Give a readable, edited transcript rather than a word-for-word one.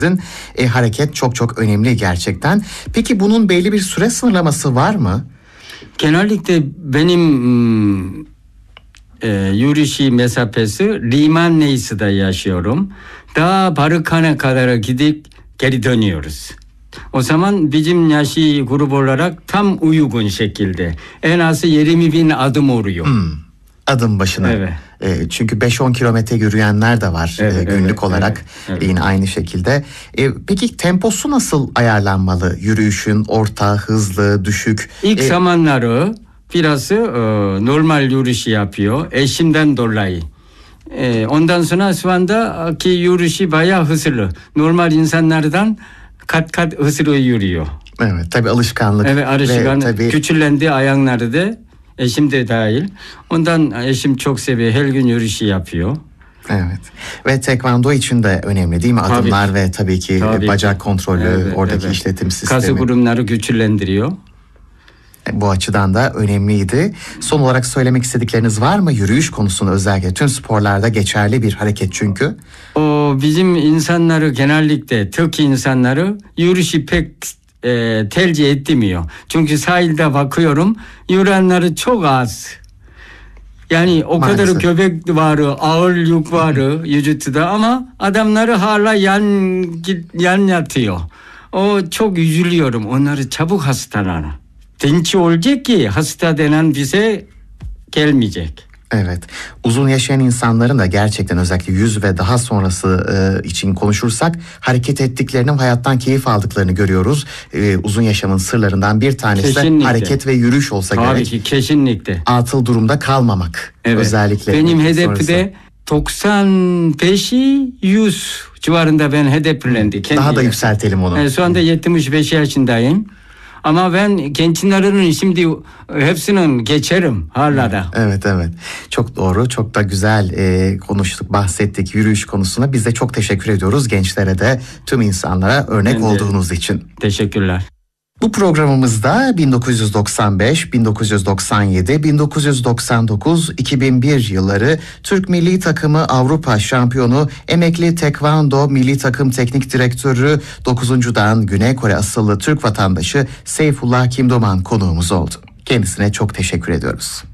Hareket çok çok önemli gerçekten. Peki bunun belli bir süre sınırlaması var mı? Genellikle benim yürüyüşü mesafesi Limaneysi'de yaşıyorum. Daha Barıkan'a kadar gidip geri dönüyoruz. O zaman bizim yaşı grup olarak tam uygun şekilde en az 20.000 adım oluyor. Adım başına. Evet. Çünkü 5-10 kilometre yürüyenler de var günlük olarak. Yine aynı şekilde. Peki temposu nasıl ayarlanmalı? Yürüyüşün orta, hızlı, düşük? İlk zamanları biraz normal yürüyüş yapıyor. Eşimden dolayı. Ondan sonra şu andaki yürüyüşü bayağı hızlı. Normal insanlardan kat hızlı yürüyor. Evet, tabii alışkanlık. Evet, alışkanlık. Tabii... Küçülendi ayakları da. Eşim de dahil. Ondan eşim çok seviyor. Her gün yürüyüşü yapıyor. Evet. Ve tekvando için de önemli değil mi? Adımlar tabii. Ve tabii ki bacak kontrolü, oradaki işletim sistemi. Kas grubları güçlendiriyor. Bu açıdan da önemliydi. Son olarak söylemek istedikleriniz var mı? Yürüyüş konusunda özellikle tüm sporlarda geçerli bir hareket çünkü. Bizim insanları genellikle Türk insanları yürüyüşü pek tercih etmiyor. Çünkü sahilde bakıyorum yürüyenleri çok az. Yani o maalesef. Kadar göbek var, ağır yük var vücutta ama adamları hala yan yatıyor. O çok üzülüyorum. Onları çabuk hastalanır. Dinç olacak ki hasta denen bize gelmeyecek. Evet. Uzun yaşayan insanların da gerçekten özellikle 100 ve daha sonrası için konuşursak hareket ettiklerini, hayattan keyif aldıklarını görüyoruz. Uzun yaşamın sırlarından bir tanesi kesinlikle. Hareket ve yürüyüş olsa tabii gerek. Tabii ki kesinlikle. Atıl durumda kalmamak. Evet. Özellikle. Benim hedefte 95'i 100 civarında ben hedeflendi. Daha da yükseltelim onu. Şu anda 75 yaşındayım. Ama ben gençlerin şimdi hepsinin geçerim hala da. Evet. Çok doğru. Çok da güzel konuştuk, bahsettik yürüyüş konusuna. Biz de çok teşekkür ediyoruz gençlere de tüm insanlara örnek olduğunuz için. Teşekkürler. Bu programımızda 1995, 1997, 1999, 2001 yılları Türk Milli Takımı Avrupa Şampiyonu, emekli Tekvando Milli Takım Teknik Direktörü 9. Dan Güney Kore asıllı Türk vatandaşı Seyfullah Kim Doman konuğumuz oldu. Kendisine çok teşekkür ediyoruz.